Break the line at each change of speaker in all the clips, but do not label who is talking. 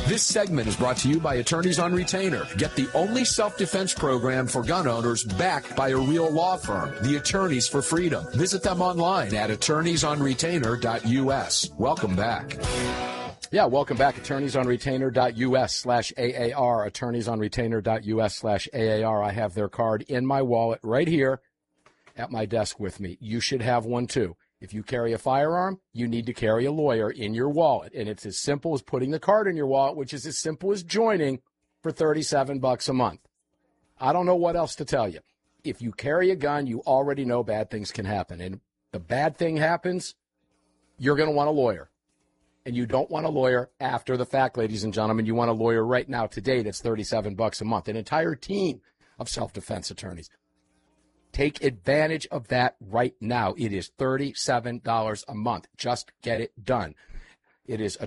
This segment is brought to you by Attorneys on Retainer. Get the only self-defense program for gun owners backed by a real law firm, the Attorneys for Freedom. Visit them online at attorneysonretainer.us. Welcome back.
Yeah, welcome back. Attorneysonretainer.us/AAR. Attorneysonretainer.us/AAR. I have their card in my wallet right here at my desk with me. You should have one too. If you carry a firearm, you need to carry a lawyer in your wallet. And it's as simple as putting the card in your wallet, which is as simple as joining for $37 a month. I don't know what else to tell you. If you carry a gun, you already know bad things can happen. And the bad thing happens, you're going to want a lawyer. And you don't want a lawyer after the fact, ladies and gentlemen. You want a lawyer right now today that's $37 a month. An entire team of self-defense attorneys. Take advantage of that right now. It is $37 a month. Just get it done. It is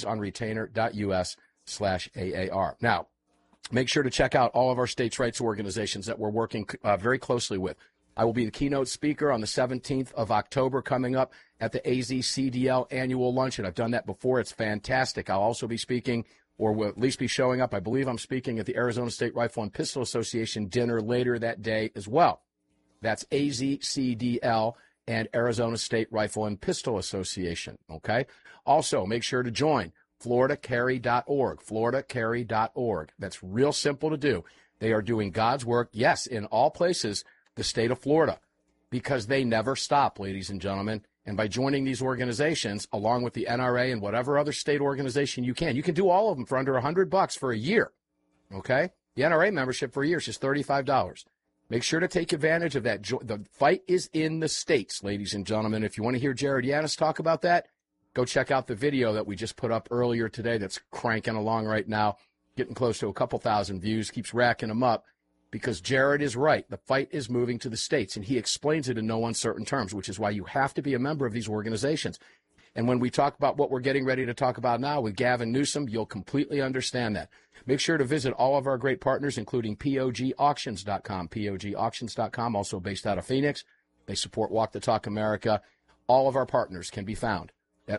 attorneysonretainer.us/AAR. Now, make sure to check out all of our states' rights organizations that we're working very closely with. I will be the keynote speaker on the 17th of October coming up at the AZCDL annual luncheon. I've done that before. It's fantastic. I'll also be speaking, or will at least be showing up. I believe I'm speaking at the Arizona State Rifle and Pistol Association dinner later that day as well. That's AZCDL and Arizona State Rifle and Pistol Association, okay? Also, make sure to join FloridaCarry.org, FloridaCarry.org. That's real simple to do. They are doing God's work, yes, in all places, the state of Florida, because they never stop, ladies and gentlemen. And by joining these organizations, along with the NRA and whatever other state organization you can do all of them for under $100 for a year, okay? The NRA membership for a year is just $35. Make sure to take advantage of that. The fight is in the states, ladies and gentlemen. If you want to hear Jared Yanis talk about that, go check out the video that we just put up earlier today that's cranking along right now, getting close to a couple thousand views, keeps racking them up, because Jared is right. The fight is moving to the states, and he explains it in no uncertain terms, which is why you have to be a member of these organizations. And when we talk about what we're getting ready to talk about now with Gavin Newsom, you'll completely understand that. Make sure to visit all of our great partners, including POGauctions.com, POGauctions.com, also based out of Phoenix. They support Walk the Talk America. All of our partners can be found at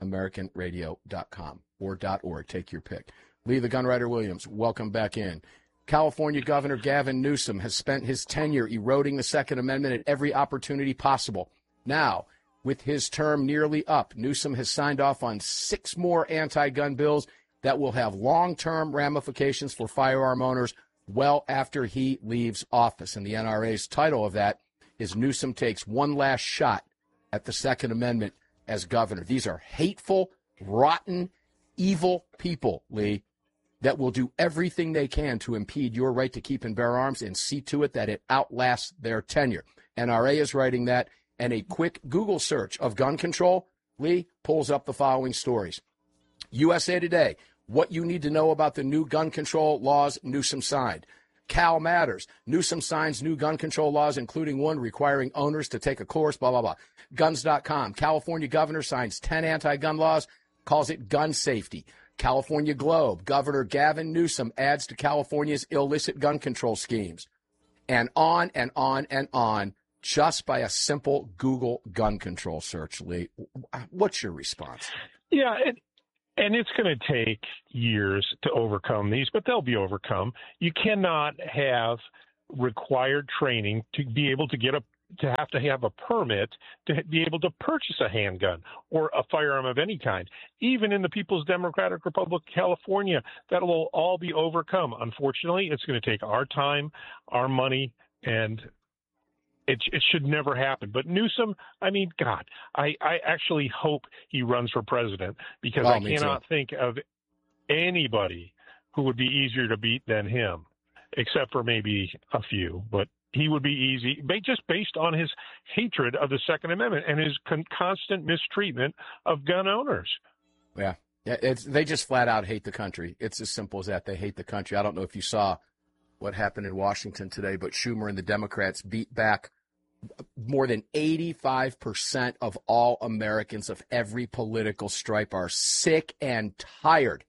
armedamericanradio.com or .org. Take your pick. Lee the Gunwriter Williams, welcome back in. California Governor Gavin Newsom has spent his tenure eroding the Second Amendment at every opportunity possible. Now, with his term nearly up, Newsom has signed off on 6 more anti-gun bills that will have long-term ramifications for firearm owners well after he leaves office. And the NRA's title of that is Newsom Takes One Last Shot at the Second Amendment as governor. These are hateful, rotten, evil people, Lee, that will do everything they can to impede your right to keep and bear arms and see to it that it outlasts their tenure. NRA is writing that, and a quick Google search of gun control, Lee, pulls up the following stories. USA Today, what you need to know about the new gun control laws Newsom signed. Cal Matters, Newsom signs new gun control laws, including one requiring owners to take a course, blah, blah, blah. Guns.com, California governor signs 10 anti-gun laws, calls it gun safety. California Globe, Governor Gavin Newsom adds to California's illicit gun control schemes. And on and on and on, just by a simple Google gun control search, Lee. What's your response?
Yeah, and it's going to take years to overcome these, but they'll be overcome. You cannot have required training to be able to have a permit to be able to purchase a handgun or a firearm of any kind. Even in the People's Democratic Republic of California, that will all be overcome. Unfortunately, it's going to take our time, our money, and it should never happen. But Newsom, I mean, God, I actually hope he runs for president, because I cannot think of anybody who would be easier to beat than him, except for maybe a few. But he would be easy, just based on his hatred of the Second Amendment and his constant mistreatment of gun owners.
Yeah, they just flat out hate the country. It's as simple as that. They hate the country. I don't know if you saw what happened in Washington today, but Schumer and the Democrats beat back more than 85% of all Americans of every political stripe are sick and tired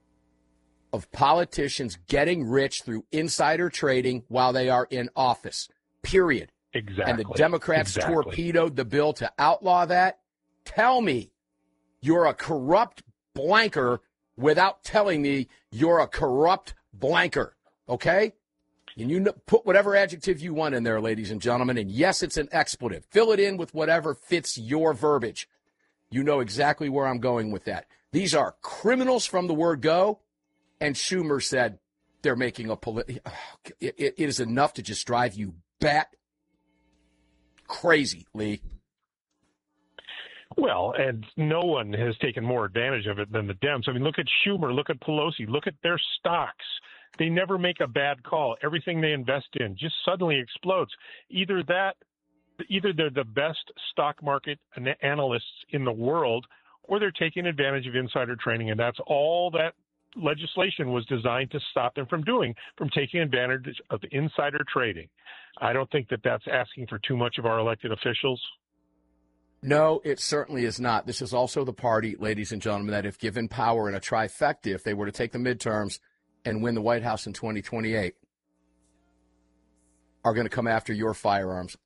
of politicians getting rich through insider trading while they are in office, period.
Exactly.
And the Democrats torpedoed the bill to outlaw that. Tell me you're a corrupt blanker without telling me you're a corrupt blanker, okay? And you put whatever adjective you want in there, ladies and gentlemen, and yes, it's an expletive. Fill it in with whatever fits your verbiage. You know exactly where I'm going with that. These are criminals from the word go, and Schumer said they're making a it is enough to just drive you bat crazy, Lee.
Well, and no one has taken more advantage of it than the Dems. I mean, look at Schumer, look at Pelosi, look at their stocks. They never make a bad call. Everything they invest in just suddenly explodes. Either they're the best stock market analysts in the world, or they're taking advantage of insider trading, and that's all that legislation was designed to stop them from doing, from taking advantage of insider trading. I don't think that that's asking for too much of our elected officials.
No, it certainly is not. This is also the party, ladies and gentlemen, that if given power in a trifecta, if they were to take the midterms and win the White House in 2028, are going to come after your firearms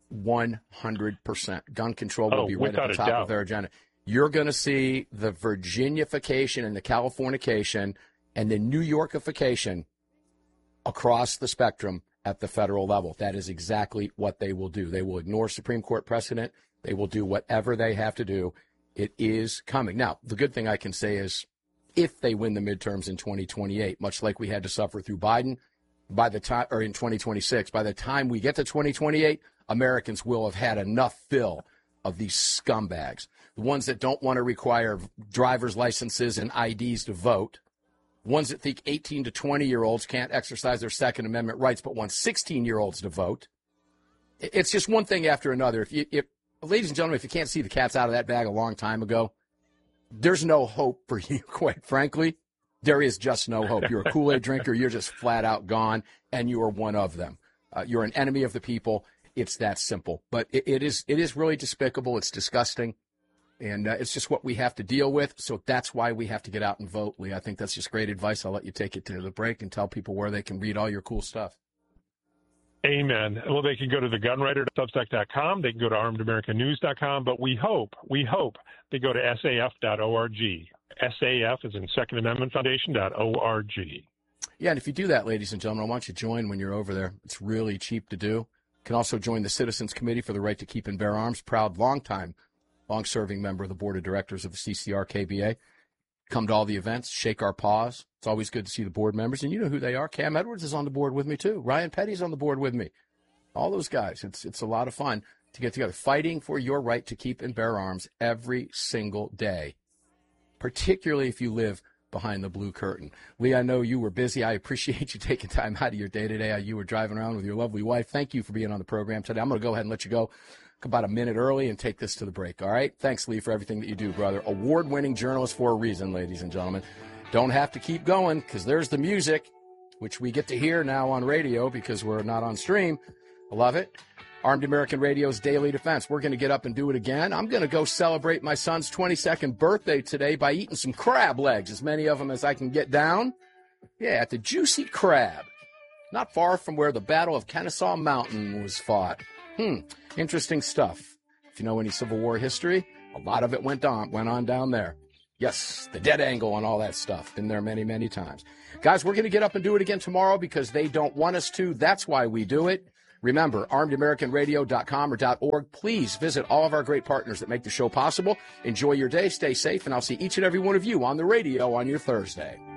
100%. Gun control will be right at the top of their agenda. You're going to see the Virginiafication and the Californication and the New Yorkification across the spectrum at the federal level. That is exactly what they will do. They will ignore Supreme Court precedent. They will do whatever they have to do. It is coming. Now, the good thing I can say is if they win the midterms in 2028, much like we had to suffer through Biden, by the time, or in 2026, by the time we get to 2028, Americans will have had enough fill of these scumbags, the ones that don't want to require driver's licenses and IDs to vote, ones that think 18 to 20-year-olds can't exercise their Second Amendment rights but want 16-year-olds to vote. It's just one thing after another. If ladies and gentlemen, if you can't see the cat's out of that bag a long time ago, there's no hope for you, quite frankly. There is just no hope. You're a Kool-Aid drinker. You're just flat out gone, and you are one of them. You're an enemy of the people. It's that simple. But it is really despicable. It's disgusting, and it's just what we have to deal with. So that's why we have to get out and vote, Lee. I think that's just great advice. I'll let you take it to the break and tell people where they can read all your cool stuff.
Amen. Well, they can go to thegunwriter.substack.com. They can go to armedamericannews.com. But we hope they go to saf.org. SAF is in Second Amendment Foundation.org.
Yeah, and if you do that, ladies and gentlemen, I want you to join when you're over there. It's really cheap to do. You can also join the Citizens Committee for the Right to Keep and Bear Arms, proud long-serving member of the board of directors of the CCR-KBA. Come to all the events, shake our paws. It's always good to see the board members, and you know who they are. Cam Edwards is on the board with me, too. Ryan Petty's on the board with me. All those guys. It's a lot of fun to get together, fighting for your right to keep and bear arms every single day, particularly if you live behind the blue curtain. Lee, I know you were busy. I appreciate you taking time out of your day today. You were driving around with your lovely wife. Thank you for being on the program today. I'm going to go ahead and let you go about a minute early and take this to the break, all right? Thanks, Lee, for everything that you do, brother. Award-winning journalist for a reason, ladies and gentlemen. Don't have to keep going because there's the music, which we get to hear now on radio because we're not on stream. I love it. Armed American Radio's Daily Defense. We're going to get up and do it again. I'm going to go celebrate my son's 22nd birthday today by eating some crab legs, as many of them as I can get down. Yeah, at the Juicy Crab, not far from where the Battle of Kennesaw Mountain was fought. Interesting stuff. If you know any Civil War history, a lot of it went on down there. Yes, the dead angle and all that stuff. Been there many, many times. Guys, we're going to get up and do it again tomorrow because they don't want us to. That's why we do it. Remember, armedamericanradio.com or .org. Please visit all of our great partners that make the show possible. Enjoy your day, stay safe, and I'll see each and every one of you on the radio on your Thursday.